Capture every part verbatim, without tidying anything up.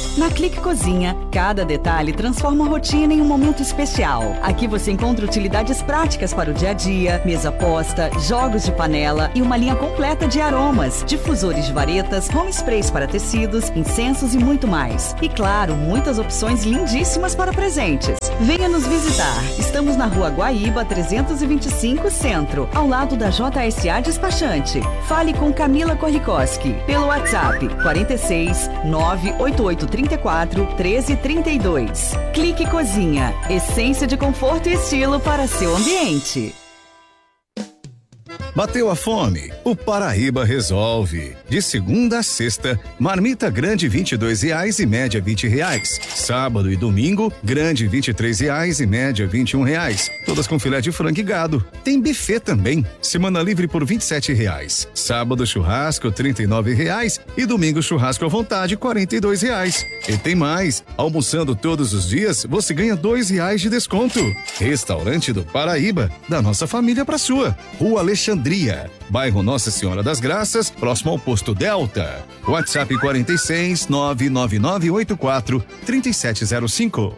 Na Clique Cozinha, cada detalhe transforma a rotina em um momento especial. Aqui você encontra utilidades práticas para o dia a dia, mesa posta, jogos de panela e uma linha completa de aromas, difusores de varetas, home sprays para tecidos, incensos e muito mais. E claro, muitas opções lindíssimas para presentes. Venha nos visitar. Estamos na Rua Guaíba, trezentos e vinte e cinco, Centro, ao lado da J S A Despachante. Fale com Camila Korlikoski pelo WhatsApp quarenta e seis, nove oito oito três quatro, um três três dois. Clique Cozinha, essência de conforto e estilo para seu ambiente. Bateu a fome? O Paraíba resolve. De segunda a sexta, marmita grande vinte e dois reais e média vinte reais. Sábado e domingo, grande vinte e três reais e média vinte e um reais. Todas com filé de frango e gado. Tem buffet também. Semana livre por vinte e sete reais. Sábado churrasco trinta e nove reais e domingo churrasco à vontade quarenta e dois reais. E tem mais. Almoçando todos os dias, você ganha dois reais de desconto. Restaurante do Paraíba, da nossa família pra sua. Rua Alexandria, bairro Nossa Senhora das Graças, próximo ao posto Delta. WhatsApp quarenta e seis, nove nove nove oito quatro, três sete zero cinco.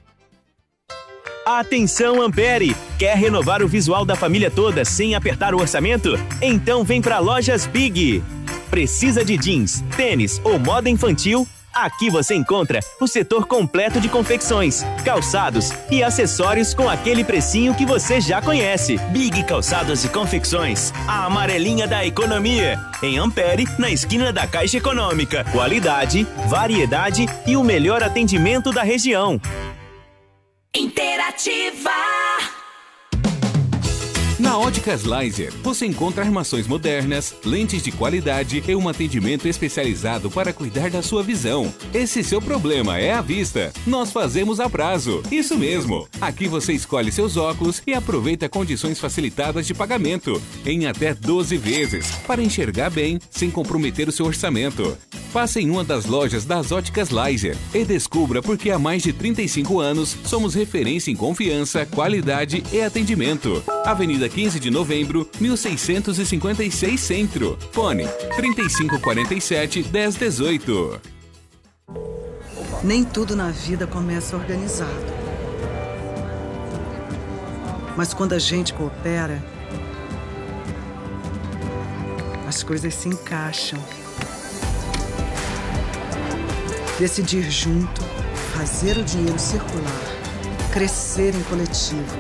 Atenção, Ampere! Quer renovar o visual da família toda sem apertar o orçamento? Então vem para Lojas Big. Precisa de jeans, tênis ou moda infantil? Aqui você encontra o setor completo de confecções, calçados e acessórios com aquele precinho que você já conhece. Big Calçados e Confecções, a amarelinha da economia. Em Ampere, na esquina da Caixa Econômica. Qualidade, variedade e o melhor atendimento da região. Interativa. Na Óticas Laser, você encontra armações modernas, lentes de qualidade e um atendimento especializado para cuidar da sua visão. Esse seu problema é a vista. Nós fazemos a prazo. Isso mesmo. Aqui você escolhe seus óculos e aproveita condições facilitadas de pagamento, em até doze vezes, para enxergar bem, sem comprometer o seu orçamento. Passe em uma das lojas das Óticas Laser e descubra por que há mais de trinta e cinco anos somos referência em confiança, qualidade e atendimento. Avenida quinze de novembro, mil seiscentos e cinquenta e seis Centro. Fone trinta e cinco quarenta e sete, dez dezoito. Nem tudo na vida começa organizado. Mas quando a gente coopera, as coisas se encaixam. Decidir junto, fazer o dinheiro circular, crescer em coletivo.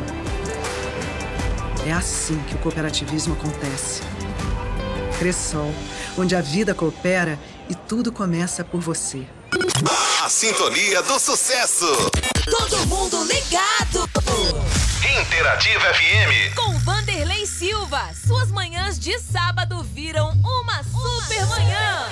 É assim que o cooperativismo acontece. Cressol, onde a vida coopera e tudo começa por você. A sintonia do sucesso. Todo mundo ligado. Interativa F M. Com Vanderlei Silva, suas manhãs de sábado viram uma super manhã.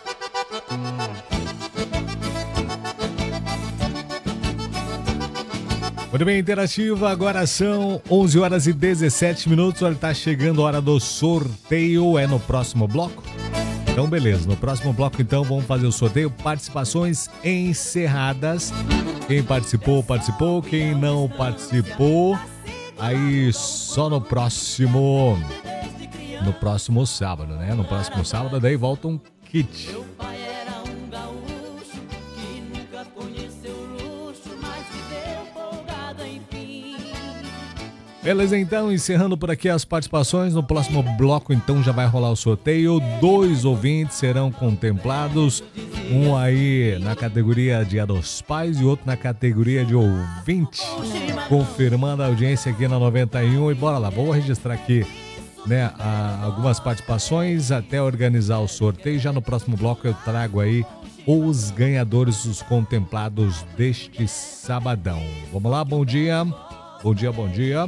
Muito bem, Interativa, agora são onze horas e dezessete minutos, olha, tá chegando a hora do sorteio, é no próximo bloco? Então beleza, no próximo bloco então vamos fazer o sorteio, participações encerradas, quem participou, participou, quem não participou, aí só no próximo, no próximo sábado, né, no próximo sábado daí volta um kit. Beleza, então, encerrando por aqui as participações. No próximo bloco, então, já vai rolar o sorteio. Dois ouvintes serão contemplados. Um aí na categoria Dia dos Pais e outro na categoria de ouvinte. Confirmando a audiência aqui na noventa e um. E bora lá, vou registrar aqui, né, a, algumas participações até organizar o sorteio. Já no próximo bloco eu trago aí os ganhadores, os contemplados deste sabadão. Vamos lá, bom dia. Bom dia, bom dia.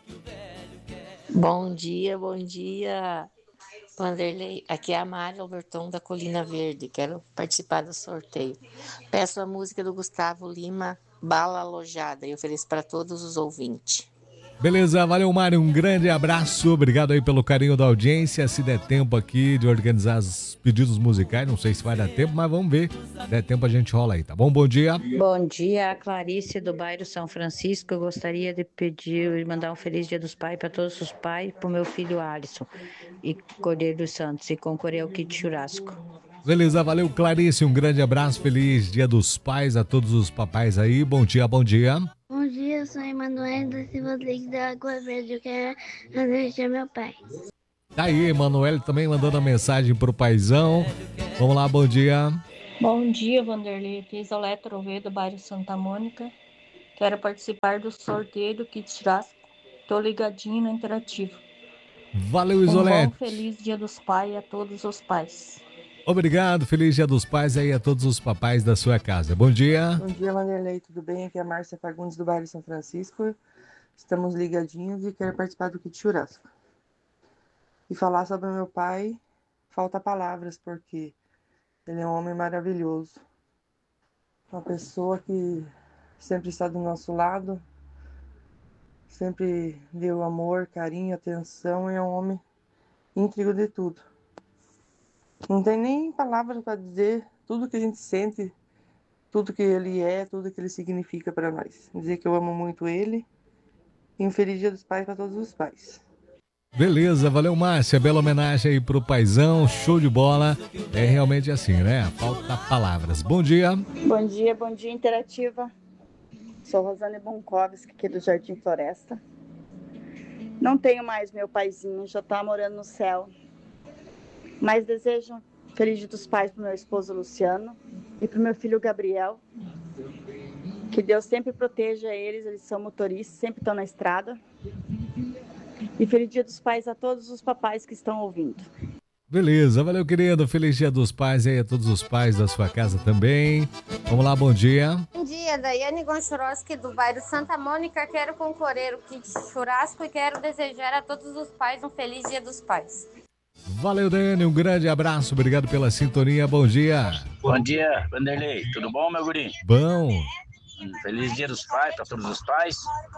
Bom dia, bom dia, Vanderlei. Aqui é a Mari Alberton da Colina Verde. Quero participar do sorteio. Peço a música do Gustavo Lima, Bala Alojada, e ofereço para todos os ouvintes. Beleza, valeu, Mário, um grande abraço, obrigado aí pelo carinho da audiência. Se der tempo aqui de organizar os pedidos musicais, não sei se vai dar tempo, mas vamos ver. Se der tempo a gente rola aí, tá bom? Bom dia. Bom dia, a Clarice do bairro São Francisco. Eu gostaria de pedir e mandar um feliz Dia dos Pais para todos os pais, para o meu filho Alisson e Cordeiro dos Santos, e concorrer ao kit churrasco. Beleza, valeu, Clarice. Um grande abraço, feliz Dia dos Pais a todos os papais aí. Bom dia, bom dia. Bom dia, eu sou a Emanuele da Silva Rodrigues da Água Verde. Eu quero agradecer meu pai. Tá aí, Emanuele também mandando a mensagem pro paizão. Vamos lá, bom dia. Bom dia, Vanderlei. Aqui é Isolete Trovê, do bairro Santa Mônica. Quero participar do sorteio do Kit Churrasco. Tô ligadinho na Interativa. Valeu, Isolete. Um bom feliz Dia dos Pais a todos os pais. Obrigado, feliz Dia dos Pais aí a todos os papais da sua casa. Bom dia. Bom dia, Vanderlei, tudo bem? Aqui é a Márcia Fagundes do bairro São Francisco. Estamos ligadinhos e quero participar do Kit Churrasco. E falar sobre o meu pai, falta palavras, porque ele é um homem maravilhoso. Uma pessoa que sempre está do nosso lado, sempre deu amor, carinho, atenção, e é um homem íntegro de tudo. Não tem nem palavras para dizer tudo que a gente sente, tudo que ele é, tudo que ele significa para nós. Dizer que eu amo muito ele e um feliz Dia dos Pais para todos os pais. Beleza, valeu, Márcia. Bela homenagem aí pro paizão, show de bola. É realmente assim, né? Falta palavras. Bom dia. Bom dia, bom dia, Interativa. Sou Rosane Bonkovski, aqui do Jardim Floresta. Não tenho mais meu paizinho, já tá morando no céu. Mas desejo um feliz Dia dos Pais pro meu esposo Luciano e pro meu filho Gabriel. Que Deus sempre proteja eles, eles são motoristas, sempre estão na estrada. E feliz Dia dos Pais a todos os papais que estão ouvindo. Beleza, valeu, querido. Feliz Dia dos Pais aí a todos os pais da sua casa também. Vamos lá, bom dia. Bom dia, Daiane Gonchoroski do bairro Santa Mônica. Quero concorrer o kit churrasco e quero desejar a todos os pais um feliz Dia dos Pais. Valeu, Daiane, um grande abraço. Obrigado pela sintonia, bom dia. Bom dia, Vanderlei. Tudo bom, meu guri? Bom. Um feliz Dia dos Pais para todos os pais.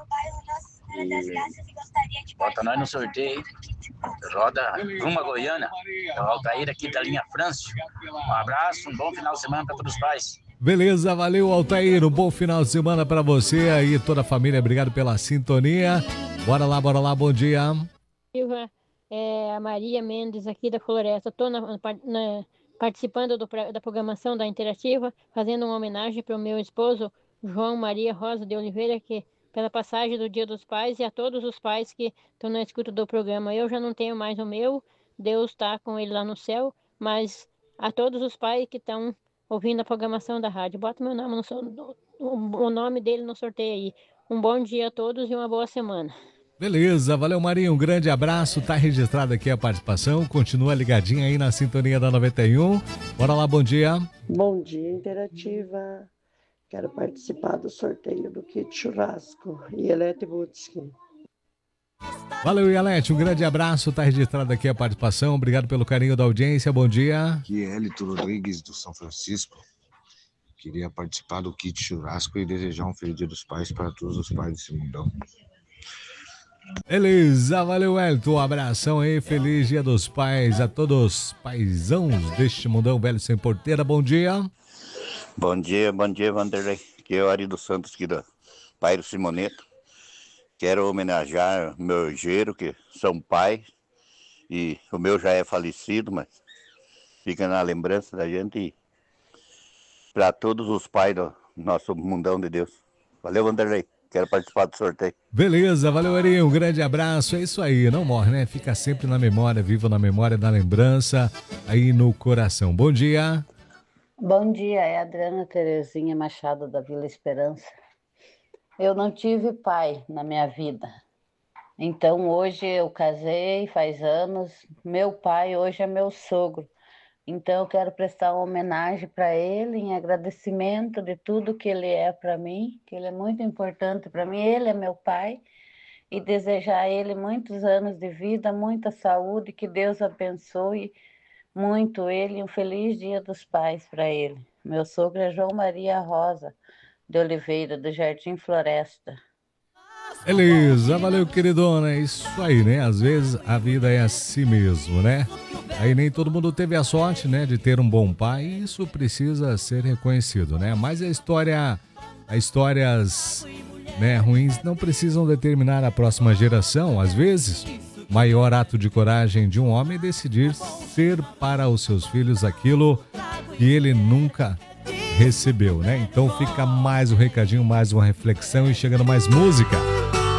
E bota nós no sorteio. Roda Ruma Goiânia. É o Altair aqui da linha Frâncio. Um abraço, um bom final de semana para todos os pais. Beleza, valeu, Altair. Um bom final de semana para você aí, toda a família. Obrigado pela sintonia. Bora lá, bora lá, bom dia. Silva, é a Maria Mendes aqui da Floresta. Estou na, na, participando do, da programação da Interativa, fazendo uma homenagem para o meu esposo, João Maria Rosa de Oliveira, que pela passagem do Dia dos Pais, e a todos os pais que estão na escuta do programa. Eu já não tenho mais o meu, Deus está com ele lá no céu, mas a todos os pais que estão ouvindo a programação da rádio, bota meu nome no, o nome dele no sorteio aí. Um bom dia a todos e uma boa semana. Beleza, valeu, Marinho, um grande abraço, tá registrada aqui a participação, continua ligadinha aí na sintonia da noventa e um. Bora lá, bom dia. Bom dia, Interativa. Quero participar do sorteio do kit churrasco. Ielete Butski. Valeu, Ielete. Um grande abraço. Tá registrada aqui a participação. Obrigado pelo carinho da audiência. Bom dia. Aqui é Elito Rodrigues, do São Francisco. Queria participar do kit churrasco e desejar um feliz Dia dos Pais para todos os pais desse mundão. Beleza, valeu, Elton. Um abração aí. Feliz Dia dos Pais a todos os paizãos deste mundão velho sem porteira. Bom dia. Bom dia, bom dia, Vanderlei. Aqui é o Ari dos Santos, aqui do Bairro Simoneto. Quero homenagear meu gerro, que são pais, e o meu já é falecido, mas fica na lembrança da gente, e para todos os pais do nosso mundão de Deus. Valeu, Vanderlei. Quero participar do sorteio. Beleza, valeu, Ari. Um grande abraço. É isso aí, não morre, né? Fica sempre na memória, vivo na memória, na lembrança, aí no coração. Bom dia. Bom dia, é a Adriana Terezinha Machado da Vila Esperança. Eu não tive pai na minha vida, então hoje eu casei faz anos, meu pai hoje é meu sogro, então eu quero prestar uma homenagem para ele em agradecimento de tudo que ele é para mim, que ele é muito importante para mim, ele é meu pai, e desejar a ele muitos anos de vida, muita saúde, que Deus abençoe muito ele, um feliz Dia dos Pais para ele. Meu sogro é João Maria Rosa de Oliveira, do Jardim Floresta. Beleza, valeu, queridona. É isso aí, né? Às vezes a vida é assim mesmo, né? Aí nem todo mundo teve a sorte, né, de ter um bom pai, e isso precisa ser reconhecido, né? Mas a história, as histórias, né, ruins não precisam determinar a próxima geração. Às vezes, o maior ato de coragem de um homem é decidir ser para os seus filhos aquilo que ele nunca recebeu, né? Então fica mais um recadinho, mais uma reflexão e chegando mais música.